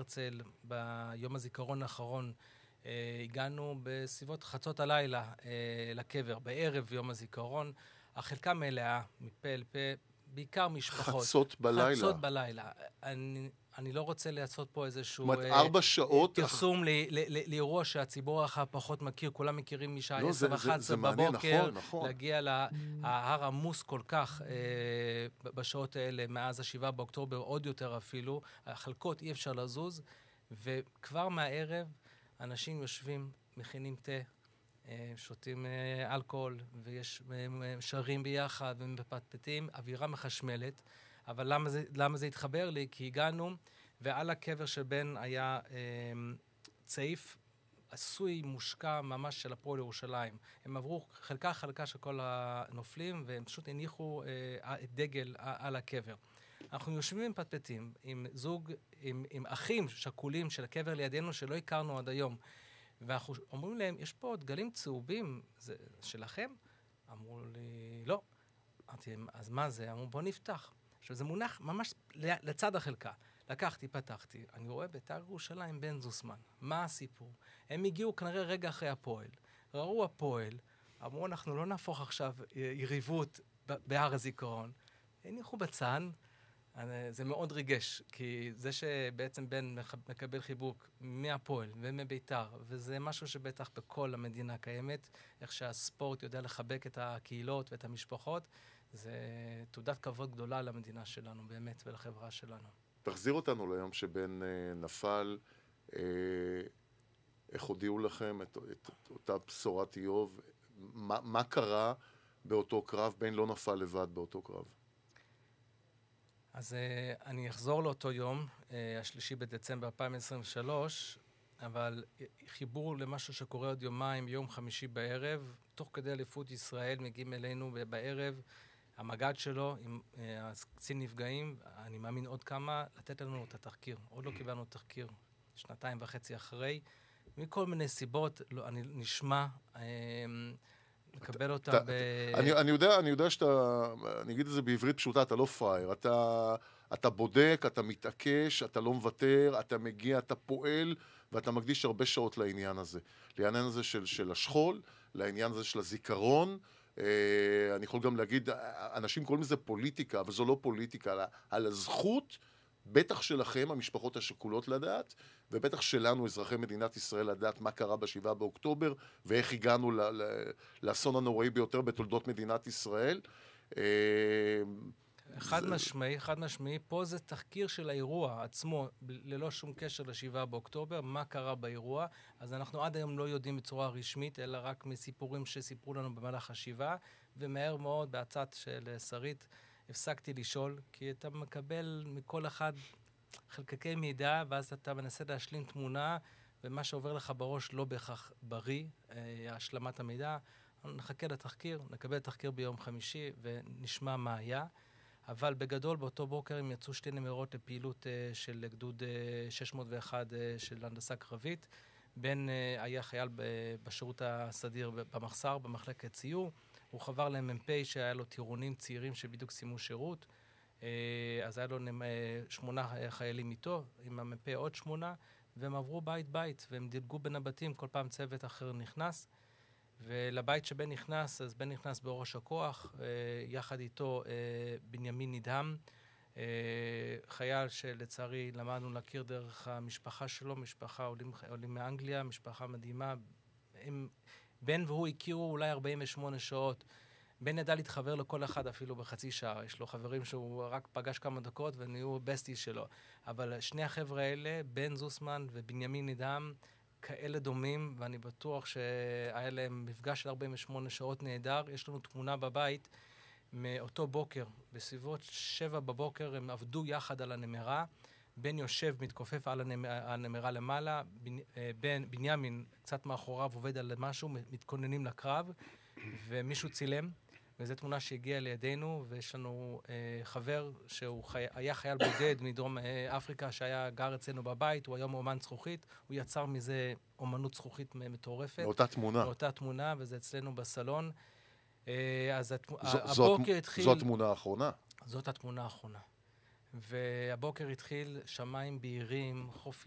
הרצל, ביום הזיכרון האחרון, הגענו בסביבות חצות הלילה לקבר, בערב יום הזיכרון. החלקה מלאה, מפה אל פה, בעיקר משפחות. חצות בלילה. חצות בלילה. אני לא רוצה לעשות פה איזשהו... זאת אומרת, 4 שעות... פרסום לאירוע שהציבור הרחב פחות מכיר, כולם מכירים משעה 10:11 בבוקר, להגיע להר עמוס כל כך בשעות האלה, מאז ה7 באוקטובר, עוד יותר אפילו. החלקות אי אפשר לזוז, וכבר מהערב אנשים יושבים, מכינים תה, שותים אלכוהול, ויש שרים ביחד ומפטפטים, אווירה מחשמלת. אבל למה זה התחבר לי? כי הגענו, ועל הקבר של בן היה צעיף עשוי מושקע ממש של הפועל ירושלים. הם עברו חלקה של כל הנופלים, והם פשוט הניחו דגל על הקבר. אנחנו יושבים ומפטפטים עם זוג, עם אחים שכולים של הקבר לידינו שלא הכרנו עד היום. ואנחנו אומרים להם, יש פה דגלים צהובים, זה שלכם? אמרו לי, לא. אמרתי להם, אז מה זה? אמרו, בוא נפתח. עכשיו, זה מונח ממש לצד החלקה. לקחתי, פתחתי. אני רואה בית"ר ירושלים בן זוסמן. מה הסיפור? הם הגיעו כנראה רגע אחרי הפועל. ראו הפועל, אמרו, אנחנו לא נהפוך עכשיו יריבות בהר הזיכרון. הניחו בצד. זה מאוד ריגש, כי זה שבעצם בן מקבל חיבוק מהפועל ומביתר, וזה משהו שבטח בכל המדינה קיימת, איך שהספורט יודע לחבק את הקהילות ואת המשפחות, זה תעודת כבוד גדולה למדינה שלנו באמת ולחברה שלנו. תחזיר אותנו ליום שבן נפל, איך הודיעו לכם את אותה בשורת איוב, מה קרה באותו קרב? בן לא נפל לבד באותו קרב. אז אני אחזור לאותו יום, 3 בדצמבר 2023, אבל חיבור למשהו שקורה עוד יומיים, יום חמישי בערב, תוך כדי אליפות ישראל מגיעים אלינו בערב, המג"ד שלו עם קצין נפגעים, אני מאמין עוד כמה, לתת לנו את התחקיר. עוד לא קיבלנו תחקיר, 2.5 אחרי, מכל מיני סיבות, אני נשמע... לקבל אותה אני יודע שאתה, אני אגיד את זה בעברית פשוטה, אתה לא פרייר, אתה בודק, אתה מתעקש, אתה לא מוותר, אתה מגיע, אתה פועל, ואתה מקדיש הרבה שעות לעניין הזה. לעניין הזה של השכול, לעניין הזה של הזיכרון, אני יכול גם להגיד, אנשים קוראים לזה פוליטיקה, אבל זו לא פוליטיקה, על הזכות, בטח שלכם, המשפחות השכולות לדעת, ובטח שלנו, אזרחי מדינת ישראל, לדעת מה קרה ב7 באוקטובר, ואיך הגענו לאסון הנוראי ביותר בתולדות מדינת ישראל. חד משמעי, פה זה תחקיר של האירוע עצמו, ללא שום קשר ל7 באוקטובר, מה קרה באירוע, אז אנחנו עד היום לא יודעים בצורה רשמית, אלא רק מסיפורים שסיפרו לנו במהלך השבעה, ומהר מאוד, בהצעת של שרית, הפסקתי לשאול, כי אתה מקבל מכל אחד חלקקי מידע, ואז אתה מנסה להשלים תמונה, ומה שעובר לך בראש לא בהכרח בריא, השלמת המידע. נחכה לתחקיר, נקבל תחקיר ביום חמישי, ונשמע מה היה. אבל בגדול, באותו בוקר הם יצאו 2 נמרות לפעילות של גדוד 601 של הנדסה קרבית. בן היה חייל בשירות הסדיר במחסר, במחלקת ציור. הוא חבר למ"פ שהיה לו טירונים צעירים שבדיוק סיימו שירות. אז היה לו 8 חיילים איתו, עם המ"פ עוד 8, והם עברו בית, והם דילגו בין הבתים, כל פעם צוות אחר נכנס. ולבית שבן נכנס, אז בן נכנס בראש הכוח, יחד איתו בנימין נדהם, חייל שלצערי למדנו להכיר דרך המשפחה שלו, משפחה עולים מאנגליה, משפחה מדהימה. בן והוא הכירו אולי 48 שעות. בן ידע להתחבר לכל אחד אפילו בחצי שעה. יש לו חברים שהוא רק פגש כמה דקות ונהיו בסטי שלו. אבל שני החבר'ה האלה, בן זוסמן ובנימין נדהם, כאלה דומים, ואני בטוח שהיה להם מפגש של 48 שעות נהדר. יש לנו תמונה בבית מאותו בוקר, בסביבות 7 בבוקר, הם עבדו יחד על הנמרה. בן יושב, מתכופף על הנמרה למעלה, בנימין קצת מאחוריו עובד על משהו, מתכוננים לקרב, ומישהו צילם, וזו תמונה שהגיעה לידינו, ויש לנו חבר שהוא היה חייל בודד מדרום אפריקה, שהיה גר אצלנו בבית, הוא היום אומן זכוכית, הוא יצר מזה אומנות זכוכית מטורפת. מאותה תמונה, וזה אצלנו בסלון. אז הבוקר התחיל... זו התמונה האחרונה? זאת התמונה האחרונה. והבוקר התחיל שמיים בהירים, חוף